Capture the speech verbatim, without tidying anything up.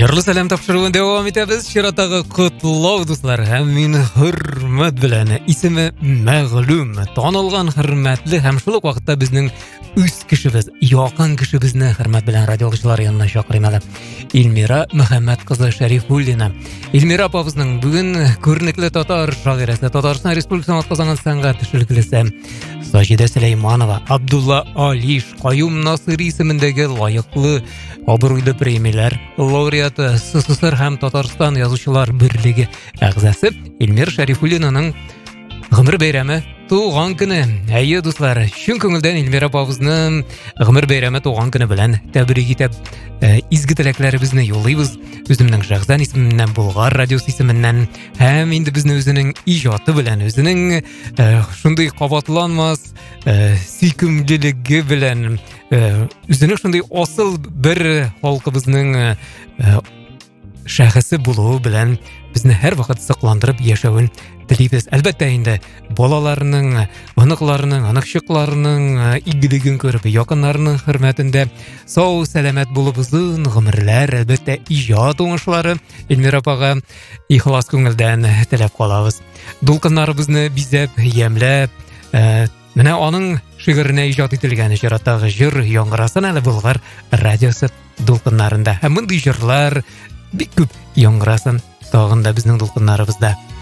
Жырлы сәлем тапшыруын дәвам итәбез. Ширатагы котлау дуслар, һәм мин хөрмәт белән исеме мәгълүм танылган хөрмәтле һәм шул ук вакытта безнең үз кешебез, якын кешебезне хөрмәт белән радиолычлар янына чакырыйм әле. Илмира Мөхәммәд кызы Шәрифуллина. Илмира апабызның бүген күренекле татар шагыйрәсе, Татарстан Республикасының атказанган сәнгать эшлеклесе Саҗидә Сөләйманова, Абдулла Алиш, Каюм Насыйри исемендәге лаеклы абруйлы премияләр лауреаты, СССР һәм Татарстан язучылар берлеге әгъзасы Илмира Шәрифуллинаның гомер бәйрәме туган көне. Әйе дуслар, чын күңелдән Илмира апабызның гомер бәйрәме туган көне белән тәбрик итеп, изге теләкләребезне юллыйбыз. Үземнең шәхсән исемемнән, Болгар радиосы исеменнән һәм инде безне үзенең иҗаты белән, үзенең шундый кабатланмас сөйкемлелеге белән, үзенең шундый асыл бер халкыбызның шәхесе булуы белән безне һәр вакыт сакландырып яшәвен телибез. Әлбәттә инде балаларының, оныкларының, аныкчыкларының игелеген күреп, якыннарының хөрмәтендә сау, сәламәт булып узын гомерләр, әлбәттә иҗат уңышлары Илмира апага ихлас күңелдән теләп калабыз. Дулкыннарыбызны бизәп, ямьләп, менә аның шигыренә иҗат ителгән җыраттагы җыр яңгырасын әле Болгар радиосы дулкыннарында. Һәм мондый җырлар бик күп яңгырасын тагын да безнең дулкыннарыбызда.